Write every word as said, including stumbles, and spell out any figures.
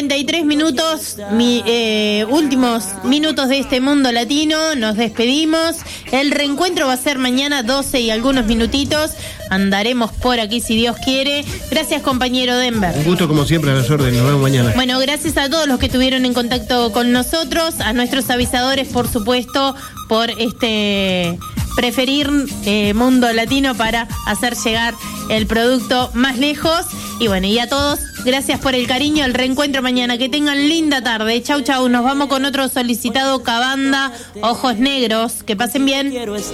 cincuenta y tres minutos, mi, eh, últimos minutos de este mundo latino, nos despedimos. El reencuentro va a ser mañana doce y algunos minutitos. Andaremos por aquí si Dios quiere. Gracias, compañero Denver. Un gusto como siempre, a las órdenes. Nos vemos mañana. Bueno, gracias a todos los que estuvieron en contacto con nosotros, a nuestros avisadores, por supuesto, por este preferir eh, Mundo Latino para hacer llegar el producto más lejos. Y bueno, y a todos, gracias por el cariño, el reencuentro mañana. Que tengan linda tarde. Chau, chau. Nos vamos con otro solicitado, Cabanda, Ojos Negros. Que pasen bien.